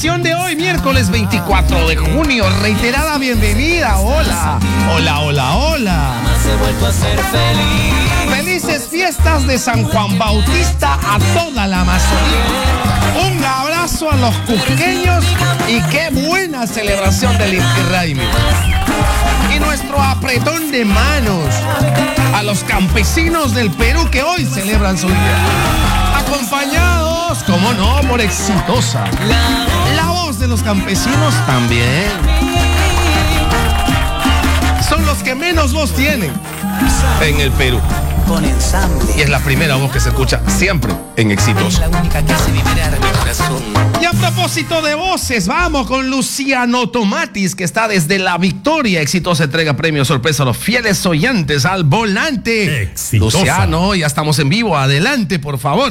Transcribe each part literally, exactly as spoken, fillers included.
edición de hoy, miércoles veinticuatro de junio. Reiterada bienvenida. Hola, hola, hola, hola. Felices fiestas de San Juan Bautista a toda la Amazonía. Un abrazo a los cusqueños y qué buena celebración del Inti Raymi. Y nuestro apretón de manos a los campesinos del Perú que hoy celebran su día. Acompañados, como no, por Exitosa. La voz de los campesinos también. Son los que menos voz tienen en el Perú. Con ensamble. Y es la primera voz que se escucha siempre en Exitosa. Es la única que se vivirá de mi corazón. Y a propósito de voces, vamos con Luciano Tomatis, que está desde La Victoria. Exitosa entrega premio sorpresa a los fieles oyentes al volante. Exitosa. Luciano, ya estamos en vivo. Adelante, por favor.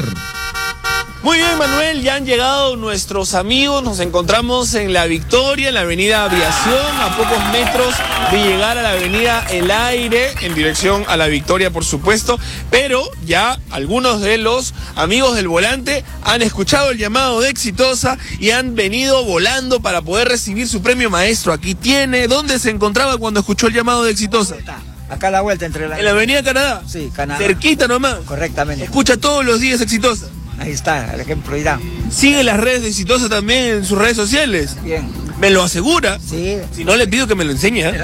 Muy bien, Manuel, ya han llegado nuestros amigos, nos encontramos en La Victoria, en la avenida Aviación, a pocos metros de llegar a la avenida El Aire, en dirección a La Victoria, por supuesto, pero ya algunos de los amigos del volante han escuchado el llamado de Exitosa y han venido volando para poder recibir su premio maestro. Aquí tiene. ¿Dónde se encontraba cuando escuchó el llamado de Exitosa? Acá a la vuelta entre la... ¿En la avenida Canadá? Sí, Canadá. Cerquita nomás. Correctamente. Escucha todos los días Exitosa. Ahí está, el ejemplo irá. Sigue las redes de Exitosa también en sus redes sociales. Bien. ¿Me lo asegura? Sí. Si no, le pido que me lo enseñe. ¿eh?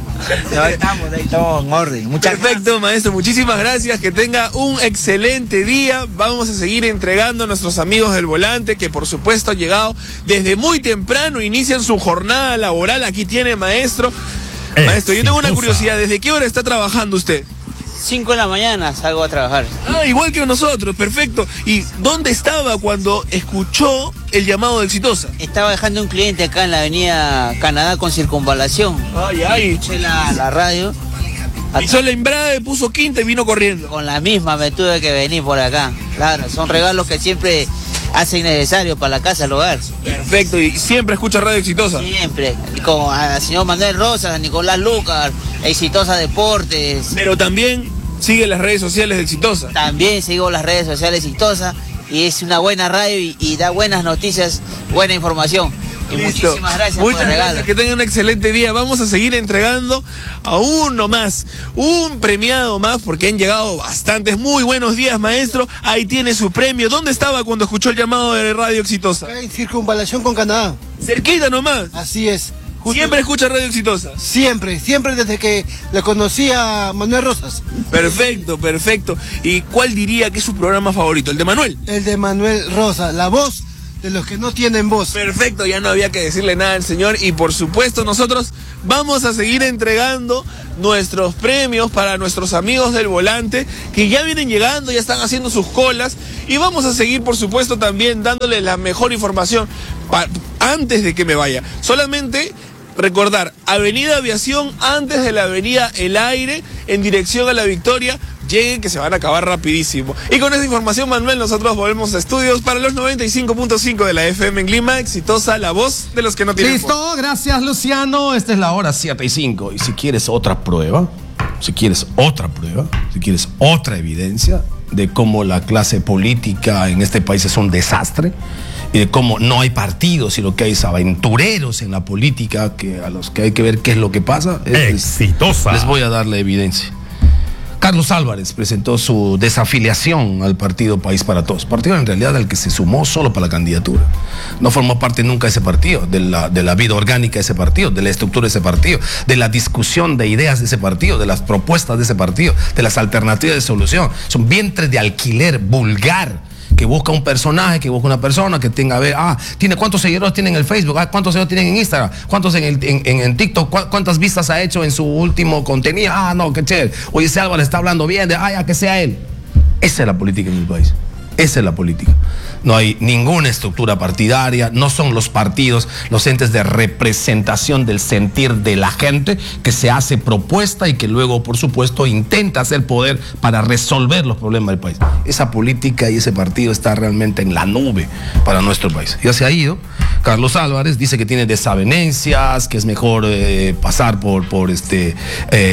No, estamos ahí todo en orden. Muchas Perfecto, maestro. Muchísimas gracias. Que tenga un excelente día. Vamos a seguir entregando a nuestros amigos del volante, que por supuesto han llegado desde muy temprano, inician su jornada laboral. Aquí tiene, maestro. Maestro, yo tengo una curiosidad. ¿Desde qué hora está trabajando usted? cinco de la mañana salgo a trabajar. Ah, igual que nosotros, perfecto. ¿Y dónde estaba cuando escuchó el llamado de Exitosa? Estaba dejando un cliente acá en la avenida Canadá con circunvalación. Ay, ay. Escuché la, la radio. Hizo la embrague, puso quinta y vino corriendo. Con la misma me tuve que venir por acá. Claro, son regalos que siempre hacen necesario para la casa, el hogar. Perfecto, y siempre escucha Radio Exitosa. Siempre. Con al señor Manuel Rosas, a Nicolás Lucas, Exitosa Deportes. Pero también sigue las redes sociales de Exitosa. También sigo las redes sociales Exitosa y es una buena radio y, y da buenas noticias, buena información. Y Listo. muchísimas gracias Muchas por el regalo. gracias, que tengan un excelente día. Vamos a seguir entregando a uno más, un premiado más, porque han llegado bastantes. Muy buenos días, maestro. Ahí tiene su premio. ¿Dónde estaba cuando escuchó el llamado de Radio Exitosa? Acá en circunvalación con Canadá. Cerquita nomás. Así es. Justo- Siempre escucha Radio Exitosa. Siempre, siempre desde que le conocí a Manuel Rosas. Perfecto, perfecto. ¿Y cuál diría que es su programa favorito? ¿El de Manuel? El de Manuel Rosas, la voz de los que no tienen voz. Perfecto, ya no había que decirle nada al señor y por supuesto nosotros vamos a seguir entregando nuestros premios para nuestros amigos del volante que ya vienen llegando, ya están haciendo sus colas y vamos a seguir por supuesto también dándoles la mejor información pa- antes de que me vaya. Solamente recordar, Avenida Aviación antes de la Avenida El Aire en dirección a La Victoria. Lleguen que se van a acabar rapidísimo. Y con esa información, Manuel, nosotros volvemos a estudios para los noventa y cinco punto cinco de la F M en Lima. Exitosa, la voz de los que no tienen voz. Listo, gracias, Luciano. Esta es la hora siete y cinco. Y si quieres otra prueba, si quieres otra prueba, si quieres otra evidencia de cómo la clase política en este país es un desastre y de cómo no hay partidos y lo que hay es aventureros en la política que a los que hay que ver qué es lo que pasa, es- Exitosa. les voy a dar la evidencia. Carlos Álvarez presentó su desafiliación al partido País para Todos, partido en realidad al que se sumó solo para la candidatura. No formó parte nunca de ese partido, de la, de la vida orgánica de ese partido, de la estructura de ese partido, de la discusión de ideas de ese partido, de las propuestas de ese partido, de las alternativas de solución. Es un vientre de alquiler vulgar que busca un personaje, que busca una persona que tenga, a ver, ah, tiene cuántos seguidores tiene en el Facebook, ah, cuántos seguidores tienen en Instagram, cuántos en, el, en, en, en TikTok, ¿Cu cuántas vistas ha hecho en su último contenido, ah, no, qué chévere, oye, ese Álvarez está hablando bien, de, ah, ya que sea él. Esa es la política en el país. Esa es la política. No hay ninguna estructura partidaria, no son los partidos los entes de representación del sentir de la gente que se hace propuesta y que luego, por supuesto, intenta hacer poder para resolver los problemas del país. Esa política y ese partido está realmente en la nube para nuestro país. Ya se ha ido. Carlos Álvarez dice que tiene desavenencias, que es mejor eh, pasar por, por este eh,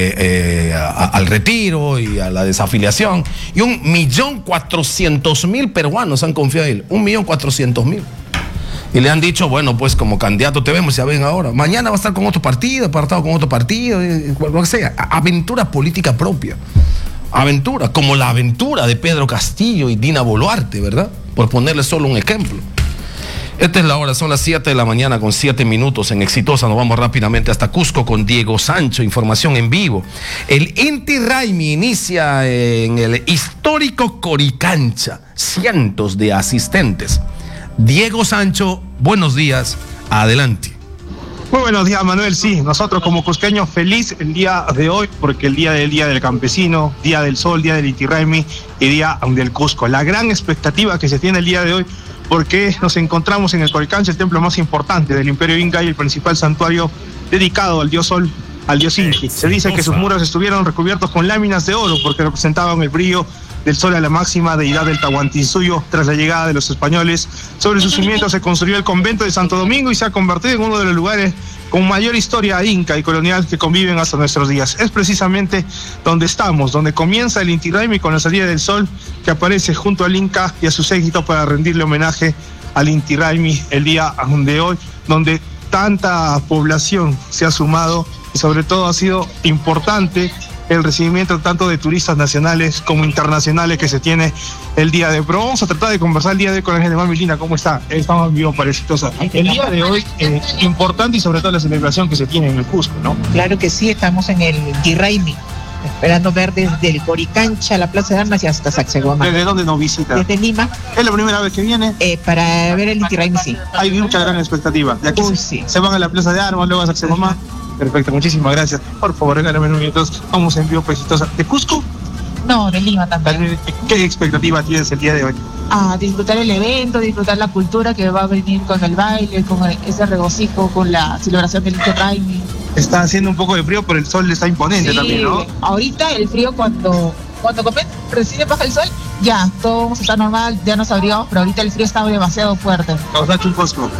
eh, a, al retiro y a la desafiliación. Y un millón cuatrocientos mil peruanos han confiado en él. Un millón cuatrocientos mil. Y le han dicho, bueno, pues como candidato te vemos, ya ven ahora. Mañana va a estar con otro partido, apartado con otro partido, lo que sea. Aventura política propia. Aventura, como la aventura de Pedro Castillo y Dina Boluarte, ¿verdad? Por ponerle solo un ejemplo. Esta es la hora, son las siete de la mañana con siete minutos en Exitosa. Nos vamos rápidamente hasta Cusco con Diego Sancho, información en vivo. El Inti Raymi inicia en el histórico Coricancha, cientos de asistentes. Diego Sancho, buenos días, adelante. Muy buenos días, Manuel. Sí, nosotros como cusqueños feliz el día de hoy, porque el día del Día del Campesino, Día del Sol, Día del Inti Raymi y Día del Cusco. La gran expectativa que se tiene el día de hoy, porque nos encontramos en el Coricancha, el templo más importante del Imperio Inca y el principal santuario dedicado al dios Sol, al dios Inti. Se dice que sus muros estuvieron recubiertos con láminas de oro porque representaban el brillo del sol a la máxima deidad del Tahuantinsuyo tras la llegada de los españoles. Sobre sus cimientos se construyó el convento de Santo Domingo y se ha convertido en uno de los lugares con mayor historia inca y colonial que conviven hasta nuestros días. Es precisamente donde estamos, donde comienza el Inti Raymi con la salida del sol que aparece junto al Inca y a su séquito para rendirle homenaje al Inti Raymi el día de hoy, donde tanta población se ha sumado y sobre todo ha sido importante el recibimiento tanto de turistas nacionales como internacionales que se tiene el día de hoy. Pero vamos a tratar de conversar el día de hoy con Ángel de Mamilina. ¿Cómo está? Estamos en vivo para Exitosa. El día de hoy, eh, importante y sobre todo la celebración que se tiene en el Cusco, ¿no? Claro que sí, estamos en el Inti Raymi, esperando ver desde el Coricancha, la Plaza de Armas y hasta Sacsayhuamán. ¿Desde dónde nos visita? Desde Lima. ¿Es la primera vez que viene? Eh, para ver el Inti Raymi, sí. Hay mucha gran expectativa. De aquí Uy, se, sí. se van a la Plaza de Armas, luego a Sacsayhuamán. Perfecto, muchísimas gracias. Por favor, regálame unos minutos. Vamos en vivo para Exitosa. ¿De Cusco? No, de Lima también. ¿Qué expectativa tienes el día de hoy? A disfrutar el evento, disfrutar la cultura que va a venir con el baile, con el- ese regocijo, con la celebración del Inti Raymi. Está haciendo un poco de frío, pero el sol está imponente Sí, también, ¿no? ahorita el frío cuando, cuando come- recién baja el sol, ya, todo está normal, ya nos abrigamos, pero ahorita el frío está demasiado fuerte. Causacho Cusco.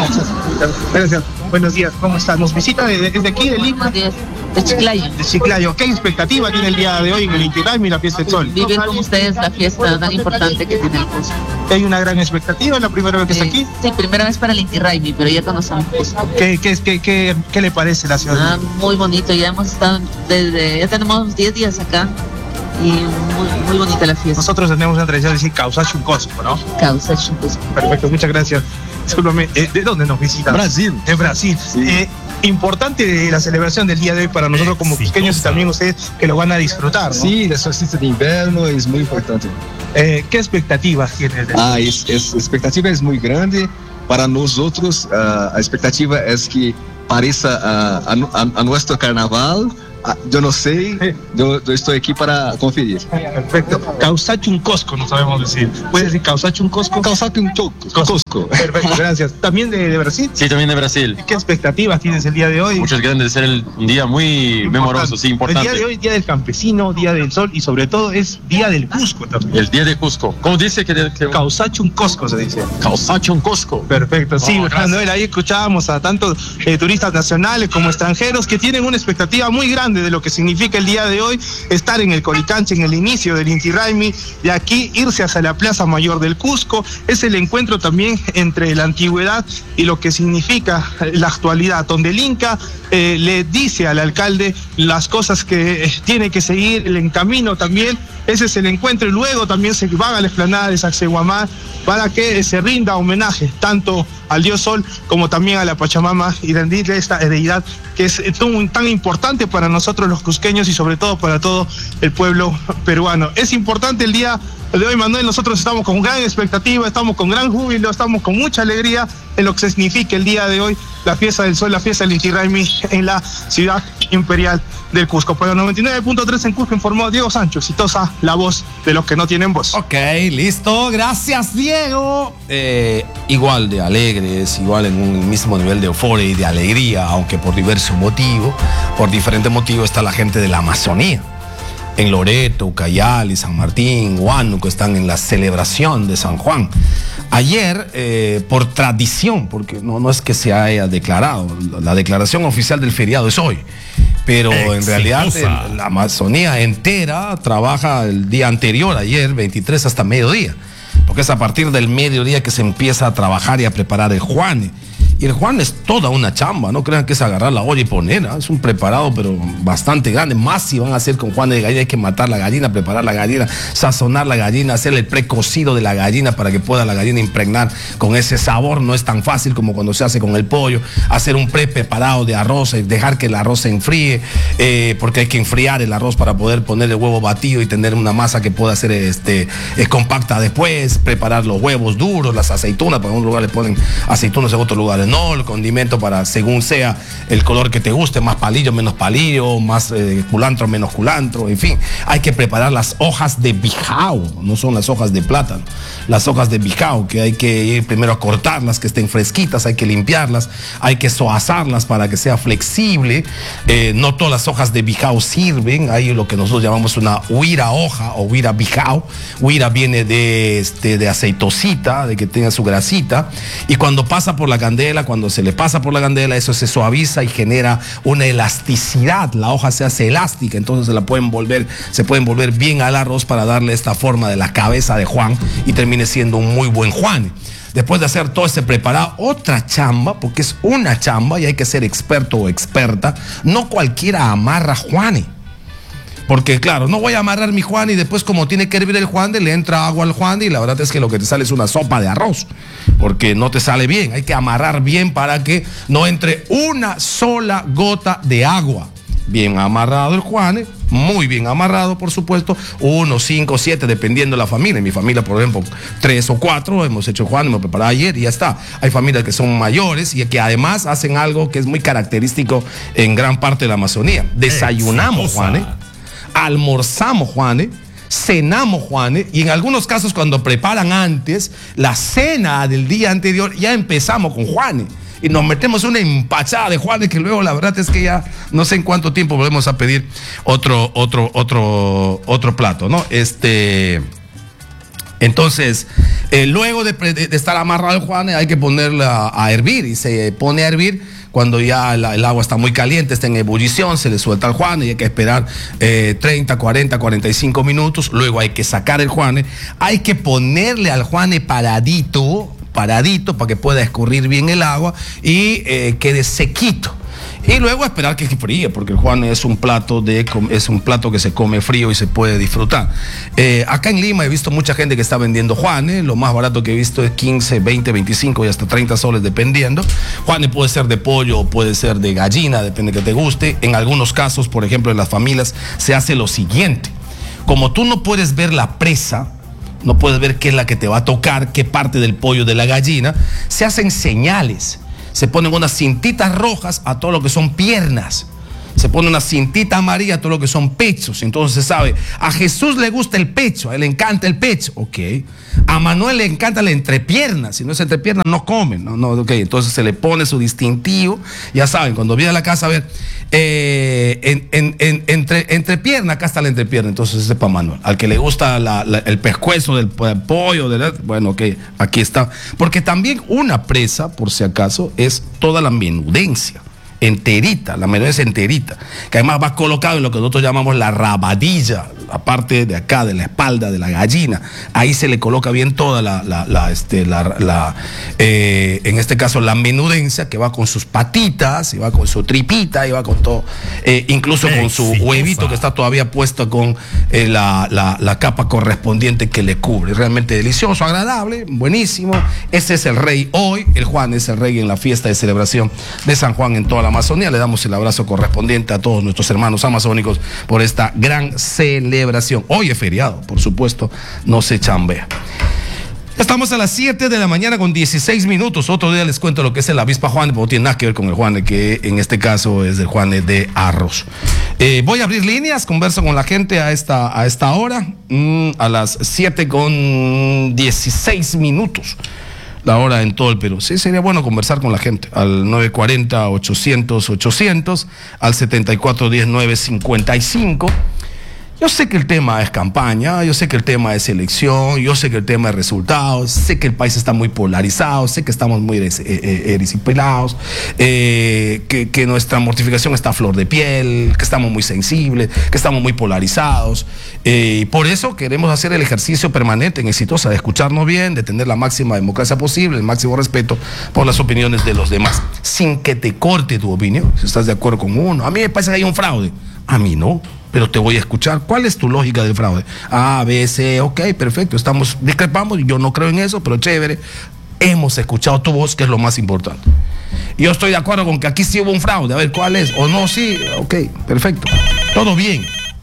Gracias. Buenos días, ¿cómo está? Nos visita desde, desde aquí, de Lima, de, de Chiclayo. de Chiclayo. ¿Qué expectativa tiene el día de hoy en el Inti Raymi y la fiesta del sol? Vivir con ustedes la fiesta tan importante que tiene el Cusco. Hay una gran expectativa, es la primera vez que está Eh, aquí. Sí, primera vez para el Inti Raymi, pero ya conocemos Cusco. ¿Qué, qué, qué, qué, qué le parece la ciudad? Ah, muy bonito, ya hemos estado desde, ya tenemos diez días acá y muy, muy bonita la fiesta. Nosotros tenemos una tradición de decir Causacho Cusco, ¿no? Causa Cusco. Perfecto, muchas gracias. Discúlpame, ¿eh, ¿de dónde nos visita? Brasil. De Brasil. Eh, importante la celebración del día de hoy para nosotros como pequeños y también ustedes que lo van a disfrutar, ¿no? Sí, la solsticio de invierno es muy importante. Eh, ¿Qué expectativas tienes? Ah, es, es, la expectativa es muy grande. Para nosotros, uh, a expectativa es que pareça uh, a, a, a nuestro carnaval. Uh, yo no sé, yo, yo estoy aquí para conferir. Perfecto. Causacho Cusco, no sabemos decir. ¿Puedes decir Causacho Cusco? Causacho Cusco. Perfecto, gracias. ¿También de, de Brasil? Sí, también de Brasil. ¿Qué expectativas tienes el día de hoy? Muchas gracias de ser el, un día muy Importante. memoroso, sí, importante. El día de hoy, Día del Campesino, Día del Sol y sobre todo es Día del Cusco también. El día de Cusco. ¿Cómo dice que? que... Causacho Cusco se dice. Causacho Cusco. Perfecto, sí, Oh, Manuel, ahí escuchábamos a tantos eh, turistas nacionales como extranjeros que tienen una expectativa muy grande de lo que significa el día de hoy estar en el Coricancha, en el inicio del Inti Raymi, de aquí irse hacia la Plaza Mayor del Cusco. Es el encuentro también entre la antigüedad y lo que significa la actualidad, donde el Inca eh, le dice al alcalde las cosas que eh, tiene que seguir en camino también. Ese es el encuentro y luego también se van a la explanada de Sacsayhuamán para que se rinda homenaje tanto al dios Sol como también a la Pachamama y rendirle esta deidad que es tan, tan importante para nosotros los cusqueños y sobre todo para todo el pueblo peruano. Es importante el día de hoy, Manuel, nosotros estamos con gran expectativa, estamos con gran júbilo, estamos con mucha alegría en lo que significa el día de hoy, la fiesta del sol, la fiesta del Inti Raymi en la ciudad imperial del Cusco. Para noventa y nueve punto tres en Cusco informó Diego Sancho, Exitosa, la voz de los que no tienen voz. Ok, listo, gracias Diego. Eh, igual de alegres, igual en un mismo nivel de euforia y de alegría, aunque por diversos motivos, por diferentes motivos está la gente de la Amazonía. En Loreto, Ucayali, San Martín, Huánuco están en la celebración de San Juan. Ayer, eh, por tradición, porque no, no es que se haya declarado, la declaración oficial del feriado es hoy, pero Exitosa. En realidad el, la Amazonía entera trabaja el día anterior, ayer, veintitrés hasta mediodía. porque es a partir del mediodía que se empieza a trabajar y a preparar el Juane. Y el Juan es toda una chamba, no crean que es agarrar la olla y poner, ¿eh? Es un preparado pero bastante grande, más si van a hacer con Juan de gallina, hay que matar la gallina, preparar la gallina, sazonar la gallina, hacer el precocido de la gallina para que pueda la gallina impregnar con ese sabor, no es tan fácil como cuando se hace con el pollo, hacer un pre preparado de arroz, dejar que el arroz se enfríe, eh, porque hay que enfriar el arroz para poder poner el huevo batido y tener una masa que pueda ser este, eh, compacta después, preparar los huevos duros, las aceitunas, para un lugar le ponen aceitunas, en otro lugar no, el condimento para según sea el color que te guste, más palillo, menos palillo, más eh, culantro, menos culantro, en fin, hay que preparar las hojas de bijao, no son las hojas de plátano, las hojas de bijao, que hay que ir primero a cortarlas, que estén fresquitas, hay que limpiarlas, hay que soazarlas para que sea flexible, eh, no todas las hojas de bijao sirven, hay lo que nosotros llamamos una huira hoja o huira bijao, huira viene de, este, de aceitosita, de que tenga su grasita, y cuando pasa por la candela, cuando se le pasa por la candela, eso se suaviza y genera una elasticidad, la hoja se hace elástica, entonces se la pueden volver, se pueden volver bien al arroz para darle esta forma de la cabeza de Juan y termine siendo un muy buen Juan. Después de hacer todo ese preparado, otra chamba, porque es una chamba y hay que ser experto o experta, no cualquiera amarra Juane. Porque claro, no voy a amarrar mi Juan y después como tiene que hervir el Juan, le entra agua al Juan y la verdad es que lo que te sale es una sopa de arroz, porque no te sale bien. Hay que amarrar bien para que no entre una sola gota de agua. Bien amarrado el Juan, muy bien amarrado, por supuesto, uno, cinco, siete, dependiendo de la familia. En mi familia, por ejemplo, tres o cuatro, hemos hecho Juan, hemos preparado ayer y ya está. Hay familias que son mayores y que además hacen algo que es muy característico en gran parte de la Amazonía. Desayunamos Juan, almorzamos Juane, cenamos Juane, y en algunos casos cuando preparan antes la cena del día anterior ya empezamos con Juane y nos metemos una empachada de Juanes que luego la verdad es que ya no sé en cuánto tiempo volvemos a pedir otro otro otro otro plato, ¿no? Este entonces, eh, luego de, de, de estar amarrado el Juan, hay que ponerla a hervir y se pone a hervir. Cuando ya el, el agua está muy caliente, está en ebullición, se le suelta el Juan y hay que esperar eh, treinta, cuarenta, cuarenta y cinco minutos. Luego hay que sacar el Juan, hay que ponerle al Juan paradito, paradito para que pueda escurrir bien el agua y eh, quede sequito. Y luego esperar que fríe, porque el Juan es un plato de es un plato que se come frío y se puede disfrutar. Eh, acá en Lima he visto mucha gente que está vendiendo Juanes. Lo más barato que he visto es quince, veinte, veinticinco y hasta treinta soles dependiendo. Juanes puede ser de pollo o puede ser de gallina, depende que te guste. En algunos casos, por ejemplo, en las familias se hace lo siguiente. Como tú no puedes ver la presa, no puedes ver qué es la que te va a tocar, qué parte del pollo de la gallina, se hacen señales. Se ponen unas cintitas rojas a todo lo que son piernas. Se pone una cintita amarilla a todo lo que son pechos. Entonces se sabe, a Jesús le gusta el pecho, a él le encanta el pecho. Ok. A Manuel le encanta la entrepierna. Si no es entrepierna, no come. No, no, ok. Entonces se le pone su distintivo. Ya saben, cuando viene a la casa a ver, eh, en, en, en, entre, entrepierna, acá está la entrepierna. Entonces ese es para Manuel. Al que le gusta la, la, el pescuezo del pollo, de la, bueno, ok, aquí está. Porque también una presa, por si acaso, es toda la menudencia. Enterita, la menudencia enterita, que además va colocado en lo que nosotros llamamos la rabadilla, la parte de acá, de la espalda de la gallina. Ahí se le coloca bien toda la, la, la, este, la, la eh, en este caso la menudencia, que va con sus patitas, y va con su tripita, y va con todo, eh, incluso con su huevito que está todavía puesto con eh, la, la, la capa correspondiente que le cubre. Realmente delicioso, agradable, buenísimo. Ese es el rey hoy, el Juan es el rey en la fiesta de celebración de San Juan en toda la Amazonía. Le damos el abrazo correspondiente a todos nuestros hermanos amazónicos por esta gran celebración. Hoy es feriado, por supuesto, no se chambea. Estamos a las siete de la mañana con dieciséis minutos. Otro día les cuento lo que es el avispa Juan, pero no tiene nada que ver con el Juan, que en este caso es el Juan de arroz. Eh, voy a abrir líneas, converso con la gente a esta, a esta hora, mmm, a las siete con dieciséis minutos. La hora en todo el Perú. Sí, sería bueno conversar con la gente al nueve cuarenta, ochocientos, ochocientos, al setenta y cuatro diez, nueve cincuenta y cinco. Yo sé que el tema es campaña, yo sé que el tema es elección, yo sé que el tema es resultados, sé que el país está muy polarizado, sé que estamos muy erisipilados, eh, que, que nuestra mortificación está a flor de piel, que estamos muy sensibles, que estamos muy polarizados. Eh, y por eso queremos hacer el ejercicio permanente en Exitosa de escucharnos bien, de tener la máxima democracia posible, el máximo respeto por las opiniones de los demás, sin que te corte tu opinión, si estás de acuerdo con uno. A mí me parece que hay un fraude, a mí no. Pero te voy a escuchar. ¿Cuál es tu lógica del fraude? A, B, C, ok, perfecto. Estamos, discrepamos, yo no creo en eso, pero chévere. Hemos escuchado tu voz, que es lo más importante. Yo estoy de acuerdo con que aquí sí hubo un fraude. A ver, ¿cuál es? O no, sí, ok, perfecto. Todo bien.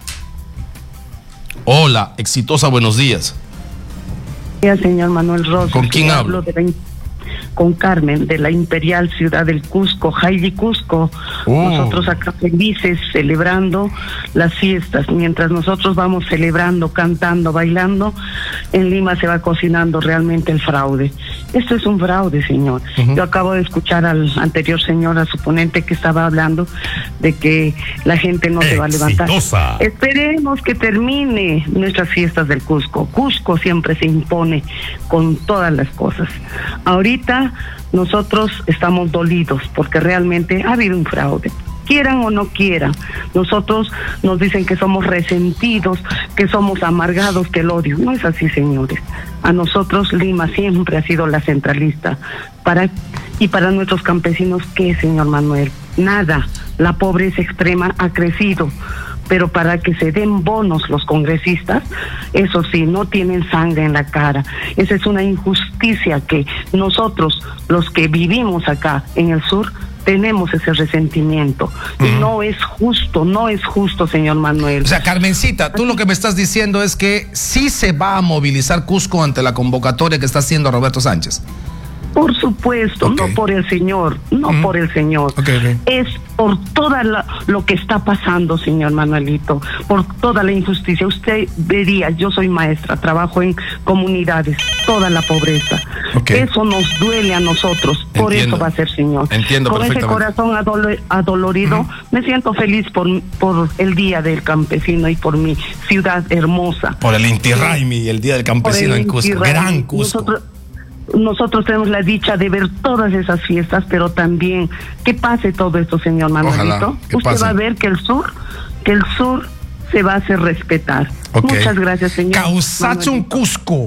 Hola, Exitosa, buenos días. Buenos días, señor Manuel Rosas. ¿Con quién hablo? De la, con Carmen, de la Imperial Ciudad del Cusco, Jaili Cusco. Oh. Nosotros acá felices celebrando las fiestas. Mientras nosotros vamos celebrando, cantando, bailando, en Lima se va cocinando realmente el fraude. Esto es un fraude, señor. Uh-huh. Yo acabo de escuchar al anterior señor, a su ponente, que estaba hablando de que la gente no se va a levantar. Esperemos que termine nuestras fiestas del Cusco. Cusco siempre se impone con todas las cosas. Ahorita nosotros estamos dolidos porque realmente ha habido un fraude. Quieran o no quieran, nosotros nos dicen que somos resentidos, que somos amargados, que el odio. No es así, señores. A nosotros Lima siempre ha sido la centralista. Para, y para nuestros campesinos, ¿qué, señor Manuel? Nada. La pobreza extrema ha crecido. Pero para que se den bonos los congresistas, eso sí, no tienen sangre en la cara. Esa es una injusticia que nosotros, los que vivimos acá en el sur, tenemos ese resentimiento. Uh-huh. Y no es justo, no es justo, señor Manuel. O sea, Carmencita, tú lo que me estás diciendo es que sí se va a movilizar Cusco ante la convocatoria que está haciendo Roberto Sánchez. Por supuesto, okay. No por el señor, no mm. por el señor. Okay, okay. Es por todo lo que está pasando, señor Manuelito, por toda la injusticia. Usted vería, yo soy maestra, trabajo en comunidades, toda la pobreza. Okay. Eso nos duele a nosotros, por Entiendo. Eso va a ser, señor. Entiendo Con ese corazón adol- adolorido, mm. me siento feliz por, por el Día del Campesino y por mi ciudad hermosa. Por el Inti Raymi, el Día del Campesino en Cusco, gran Cusco. Nosotros, Nosotros tenemos la dicha de ver todas esas fiestas, pero también que pase todo esto, señor Manuelito. Usted pase. Va a ver que el sur, que el sur se va a hacer respetar. Okay. Muchas gracias, señor. Causachun Cusco.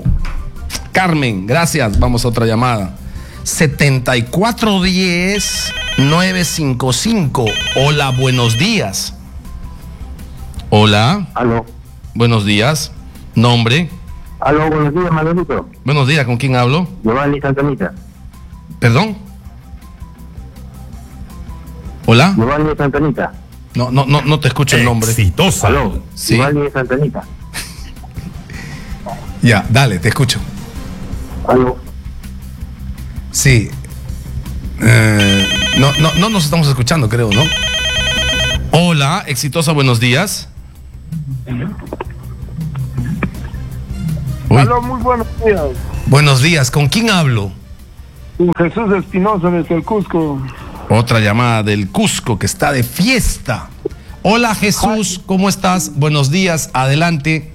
Carmen, gracias. Vamos a otra llamada. setenta y cuatro diez nueve cincuenta y cinco. Hola, buenos días. Hola. Aló. Buenos días. Nombre. Aló, buenos días, Manuelito. Buenos días, ¿con quién hablo? Giovanni Santanita. ¿Perdón? ¿Hola? Giovanni Santanita. No, no, no, no te escucho el nombre. Exitosa. Aló, sí. Giovanni Santanita. Ya, dale, te escucho. Aló. Sí. Eh, no, no, no nos estamos escuchando, creo, ¿no? Hola, Exitosa, buenos días. Uy. Aló, muy buenos días. Buenos días, ¿con quién hablo? Jesús Espinosa desde el Cusco. Otra llamada del Cusco que está de fiesta. Hola Jesús, ¿cómo estás? Buenos días, adelante.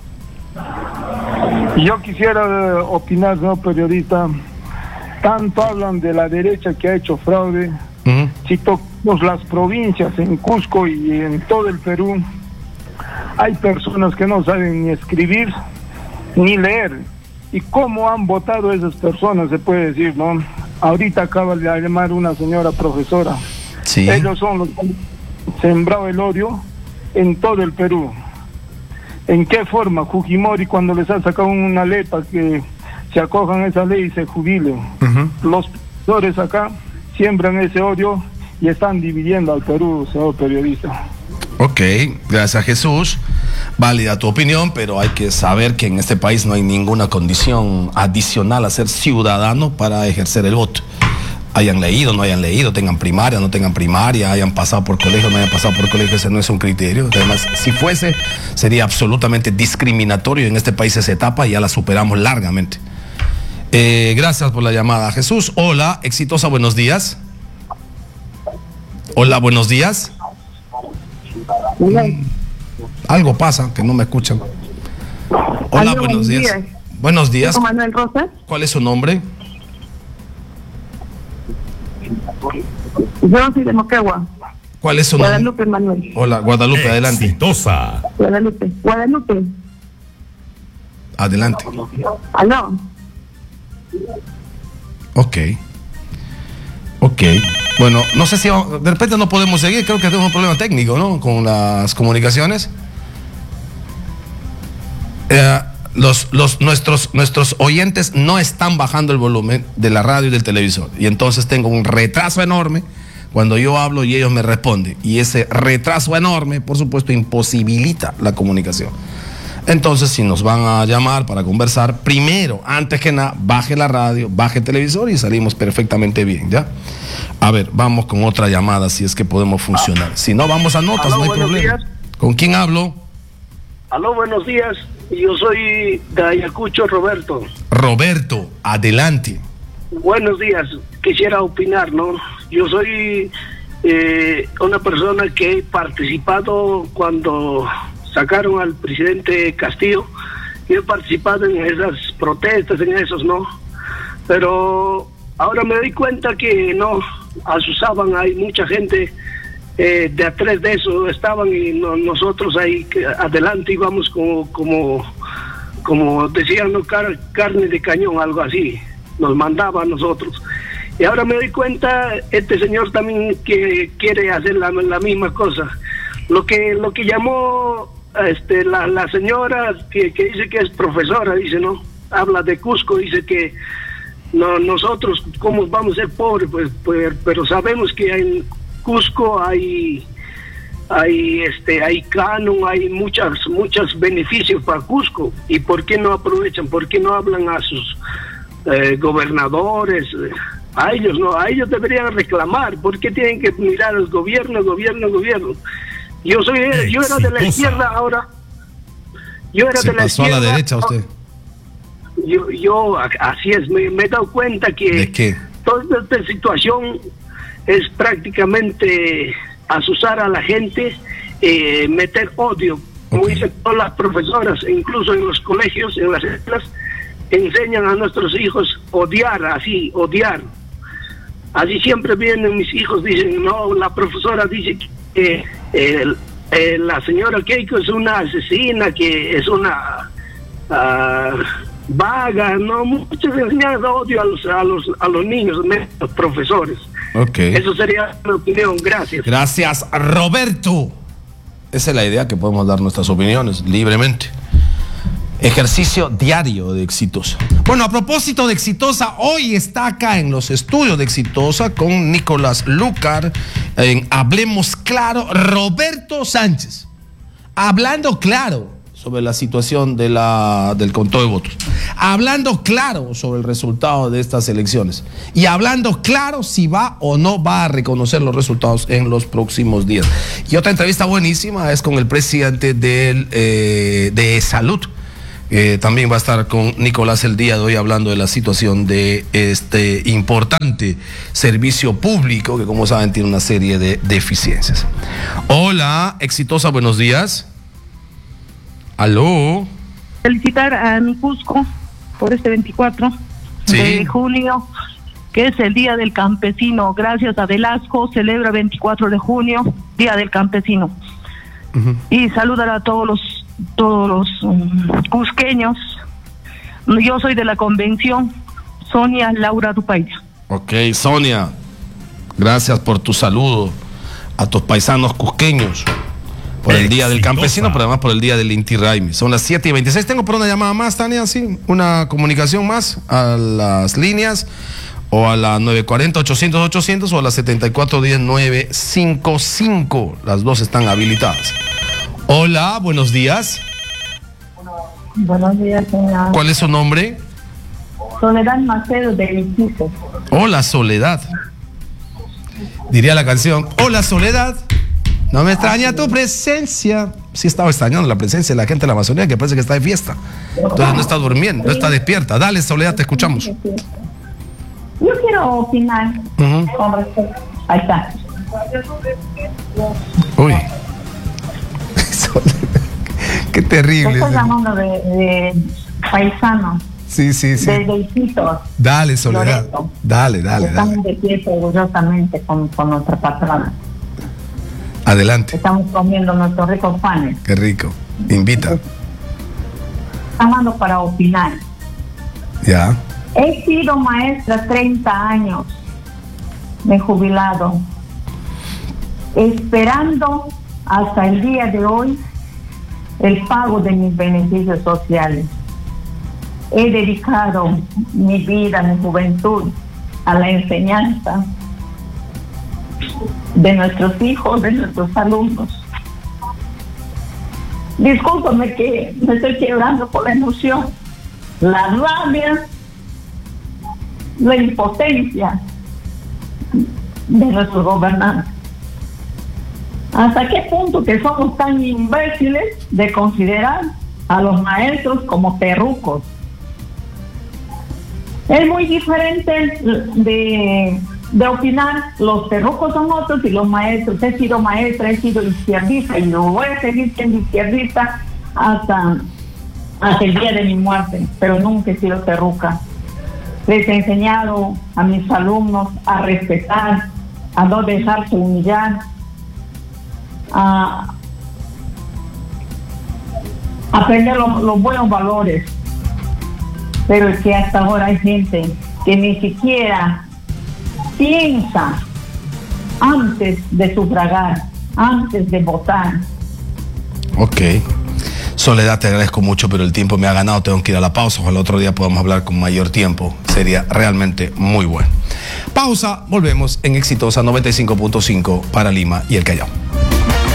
Yo quisiera opinar, ¿no, periodista? Tanto hablan de la derecha que ha hecho fraude. Uh-huh. Si tocamos las provincias en Cusco y en todo el Perú, hay personas que no saben ni escribir ni leer. ¿Y cómo han votado esas personas? Se puede decir, ¿no? Ahorita acaba de llamar una señora profesora. Sí. Ellos son los que han sembrado el odio en todo el Perú. ¿En qué forma? Fujimori, cuando les ha sacado una ley para que se acojan a esa ley y se jubilen. Uh-huh. Los profesores acá siembran ese odio y están dividiendo al Perú, señor periodista. Ok, gracias Jesús. Válida tu opinión, pero hay que saber que en este país no hay ninguna condición adicional a ser ciudadano para ejercer el voto. Hayan leído, no hayan leído, tengan primaria, no tengan primaria, hayan pasado por colegio, no hayan pasado por colegio, ese no es un criterio. Además, si fuese, sería absolutamente discriminatorio. En este país esa etapa ya la superamos largamente. Eh, gracias por la llamada, Jesús. Hola, Exitosa, buenos días. Hola, buenos días. Hola. Algo pasa, que no me escuchan. Hola, Aló, buenos días. días. Buenos días. ¿Con Manuel Rosas? ¿Cuál es su nombre? Yo soy de Moquegua. ¿Cuál es su nombre? Guadalupe Manuel. Hola, Guadalupe, adelante. Exitosa. Guadalupe. Guadalupe. Adelante. Aló. Ok. Ok. Bueno, no sé si de repente no podemos seguir, creo que tenemos un problema técnico, ¿no? Con las comunicaciones. Eh, los, los, nuestros, nuestros oyentes no están bajando el volumen de la radio y del televisor. Y entonces tengo un retraso enorme cuando yo hablo y ellos me responden. Y ese retraso enorme, por supuesto, imposibilita la comunicación. Entonces, si nos van a llamar para conversar, primero, antes que nada, baje la radio, baje el televisor y salimos perfectamente bien, ¿ya? A ver, vamos con otra llamada si es que podemos funcionar. Si no, vamos a notas, Aló, no hay buenos problema. días. ¿Con quién hablo? Aló, buenos días. Yo soy de Ayacucho, Roberto. Roberto, adelante. Buenos días. Quisiera opinar, ¿no? Yo soy eh, una persona que he participado cuando sacaron al presidente Castillo. Yo he participado en esas protestas, en esos, ¿no? Pero ahora me doy cuenta que no, asusaban, hay mucha gente eh, de atrás de eso estaban y no, nosotros ahí que adelante íbamos como, como, como decían, ¿no? Car carne de cañón, algo así, nos mandaba a nosotros. Y ahora me doy cuenta, este señor también que quiere hacer la, la misma cosa. Lo que, lo que llamó este, la, la señora que, que dice que es profesora, dice, ¿no? Habla de Cusco, dice que no, nosotros, ¿cómo vamos a ser pobres? Pues, pues, pero sabemos que en Cusco hay, hay, este, hay canon, hay muchas, muchos beneficios para Cusco. ¿Y por qué no aprovechan? ¿Por qué no hablan a sus eh, gobernadores? A ellos no, a ellos deberían reclamar. ¿Por qué tienen que mirar al gobierno, gobierno, gobierno? Yo soy, yo era de la izquierda ahora. Yo era Se de la pasó izquierda. a la derecha usted. Yo, yo así es, me, me he dado cuenta que ¿De qué? toda esta situación es prácticamente asusar a la gente, eh, meter odio, como Okay. dicen todas las profesoras, e incluso en los colegios, en las escuelas, enseñan a nuestros hijos odiar, así, odiar. Así siempre vienen mis hijos, dicen, no, la profesora dice que eh, eh, la señora Keiko es una asesina, que es una uh, vaga, no, muchas enseñan odio a los, a los, a los niños, a los profesores. Okay. Eso sería mi opinión, gracias. Gracias, Roberto. Esa es la idea, que podemos dar nuestras opiniones libremente. Ejercicio diario de Exitosa. Bueno, a propósito de Exitosa, hoy está acá en los estudios de Exitosa con Nicolás Lucar en Hablemos Claro, Roberto Sánchez, hablando claro sobre la situación de la, del conteo de votos, hablando claro sobre el resultado de estas elecciones y hablando claro si va o no va a reconocer los resultados en los próximos días. Y otra entrevista buenísima es con el presidente del, eh, de Salud. Eh, también va a estar con Nicolás el día de hoy hablando de la situación de este importante servicio público que, como saben, tiene una serie de deficiencias. Hola, Exitosa, buenos días. Aló. Felicitar a mi Cusco por este veinticuatro Sí. de junio, que es el Día del Campesino. Gracias a Velasco, celebra veinticuatro de junio, Día del Campesino. Uh-huh. Y saludar a todos los todos los um, cusqueños. Yo soy de la convención, Sonia Laura Dupaira. Ok, Sonia, gracias por tu saludo a tus paisanos cusqueños por el Día del Campesino, pero además por el Día del Inti Raymi. Son las siete y veintiséis. Tengo por una llamada más, Tania, sí, una comunicación más a las líneas, o a la nueve cuarenta, ochocientos, ochocientos, o a la setenta y cuatro diez, nueve cincuenta y cinco. Las dos están habilitadas. Hola, buenos días. Buenos días, señora. ¿Cuál es su nombre? Soledad Macedo de Iquitos. Hola, Soledad. Diría la canción, hola, Soledad, no me extraña tu presencia. Sí estaba extrañando la presencia de la gente de la Amazonía, que parece que está de fiesta. Entonces no está durmiendo, no está despierta. Dale, Soledad, te escuchamos. Yo quiero opinar Uh-huh. con respecto. Ahí está. Uy. Soledad. Qué terrible. Estoy ese- llamando de, de paisano, Sí, sí, sí. desde Iquitos. Dale, Soledad. Loreto. Dale, dale, dale. Estamos de pie orgullosamente con, con nuestra patrona. Adelante. Estamos comiendo nuestros ricos panes. Qué rico. Invita. Llamando para opinar. Ya. He sido maestra treinta años. Me he jubilado. Esperando hasta el día de hoy el pago de mis beneficios sociales. He dedicado mi vida, mi juventud a la enseñanza de nuestros hijos, de nuestros alumnos. Discúlpame que me estoy quebrando por la emoción, la rabia, la impotencia de nuestros gobernantes. ¿Hasta qué punto que somos tan imbéciles de considerar a los maestros como perrucos? Es muy diferente de, de opinar. Los perrucos son otros y los maestros. He sido maestra, he sido izquierdista y lo voy a seguir siendo izquierdista hasta, hasta el día de mi muerte, pero nunca he sido perruca. Les he enseñado a mis alumnos a respetar, a no dejarse humillar, a aprender los, los buenos valores. Pero es que hasta ahora hay gente que ni siquiera piensa antes de sufragar, antes de votar. Ok. Soledad, te agradezco mucho, pero el tiempo me ha ganado, tengo que ir a la pausa. Ojalá otro día podamos hablar con mayor tiempo. Sería realmente muy bueno. Pausa, volvemos en Exitosa noventa y cinco punto cinco para Lima y el Callao.